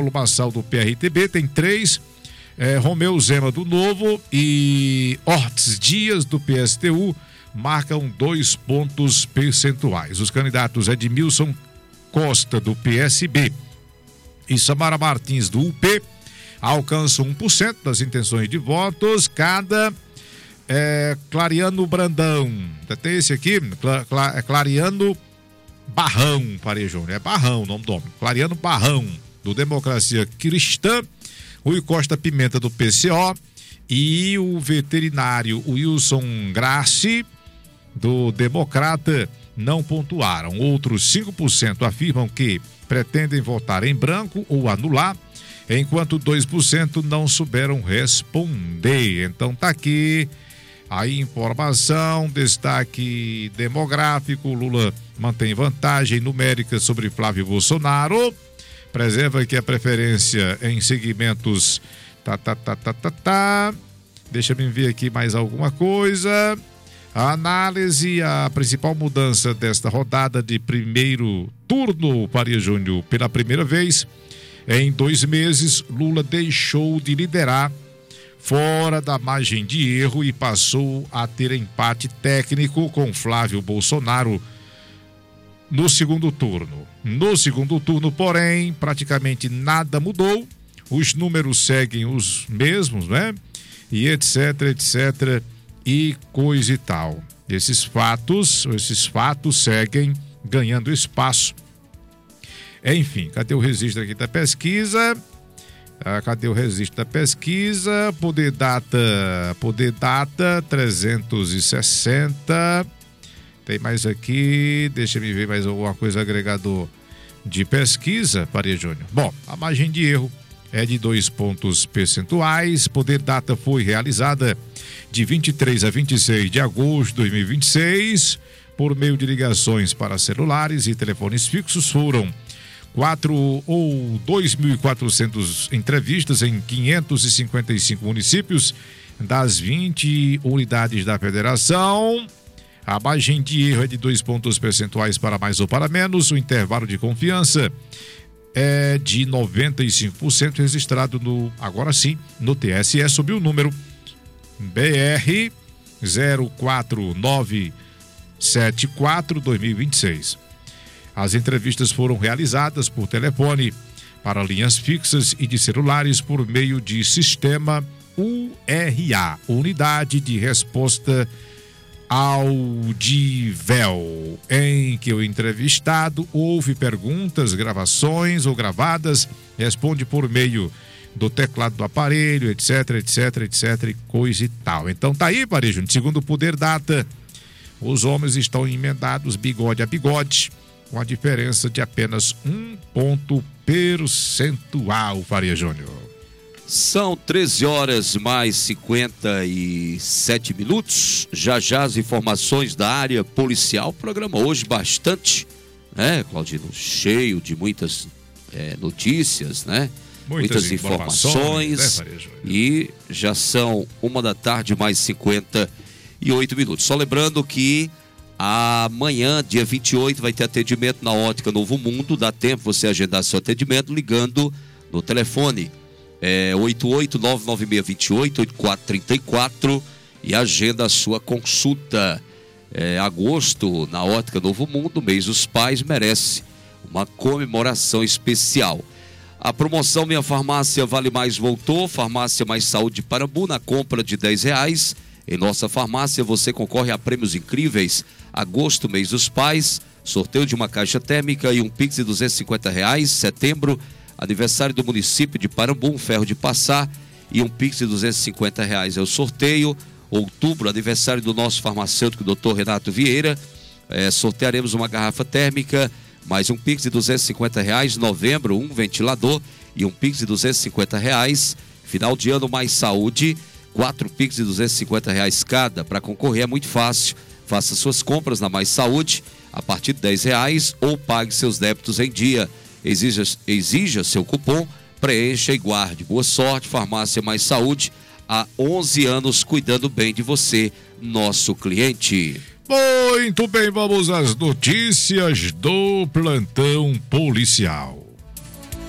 Pablo Massal do PRTB tem 3, Romeu Zema do Novo e Ortiz Dias do PSTU marcam 2 pontos percentuais. Os candidatos Edmilson Costa do PSB e Samara Martins do UP alcançam 1% das intenções de votos. Cada Clariano Brandão, tem esse aqui, Clariano Barrão, Faria Júnior, é Barrão o nome do homem, Clariano Barrão do Democracia Cristã, Rui Costa Pimenta do PCO e o veterinário Wilson Grassi do Democrata não pontuaram. Outros 5% afirmam que pretendem votar em branco ou anular, enquanto 2% não souberam responder. Então tá aqui a informação, destaque demográfico: Lula mantém vantagem numérica sobre Flávio Bolsonaro, preserva aqui a preferência em segmentos Deixa eu ver aqui mais alguma coisa. A análise, a principal mudança desta rodada de primeiro turno, Faria Júnior, pela primeira vez em 2 meses, Lula deixou de liderar fora da margem de erro e passou a ter empate técnico com Flávio Bolsonaro no segundo turno. No segundo turno, porém, praticamente nada mudou, os números seguem os mesmos, né? E etc, e coisa e tal. Esses fatos seguem ganhando espaço. Enfim, cadê o registro aqui da pesquisa? Cadê o registro da pesquisa? Poder Data 360. Tem mais aqui, deixa eu ver mais alguma coisa, agregador de pesquisa, Faria Júnior. Bom, a margem de erro é de 2 pontos percentuais. Poder Data foi realizada de 23 a 26 de agosto de 2026 por meio de ligações para celulares e telefones fixos. Foram 2.400 entrevistas em 555 municípios das 20 unidades da federação. A margem de erro é de 2 pontos percentuais para mais ou para menos. O intervalo de confiança é de 95% registrado agora sim, no TSE, sob o número BR 04974-2026. As entrevistas foram realizadas por telefone para linhas fixas e de celulares por meio de sistema URA, Unidade de Resposta Audivel, em que o entrevistado ouve perguntas, gravações ou gravadas, responde por meio do teclado do aparelho, etc, e coisa e tal. Então tá aí, Parejo, segundo o Poder Data, os homens estão emendados bigode a bigode, com a diferença de apenas 1 ponto percentual, Faria Júnior. São 13 horas mais 57 minutos. Já as informações da área policial. O programa hoje bastante, né, Claudino? Cheio de muitas notícias, né? Muitas informações. Né, e já são 1h mais 58 minutos. Só lembrando que amanhã, dia 28, vai ter atendimento na Ótica Novo Mundo. Dá tempo você agendar seu atendimento ligando no telefone 88996288434 e agenda a sua consulta. Agosto, na Ótica Novo Mundo, mês dos pais, merece uma comemoração especial. A promoção Minha Farmácia Vale Mais voltou. Farmácia Mais Saúde de Parambu, na compra de R$10 em nossa farmácia você concorre a prêmios incríveis. Agosto, mês dos pais, sorteio de uma caixa térmica e um Pix de R$250. Setembro, aniversário do município de Parambu, um ferro de passar e um Pix de R$250 é o sorteio. Outubro, aniversário do nosso farmacêutico, Dr. Renato Vieira, sortearemos uma garrafa térmica, mais um Pix de R$250. Novembro, um ventilador e um Pix de R$250. Final de ano, Mais Saúde, 4 Pix de R$250 cada. Para concorrer é muito fácil, faça suas compras na Mais Saúde a partir de R$10 ou pague seus débitos em dia. Exija seu cupom, preencha e guarde. Boa sorte, Farmácia Mais Saúde, há 11 anos cuidando bem de você, nosso cliente. Muito bem, vamos às notícias do plantão policial.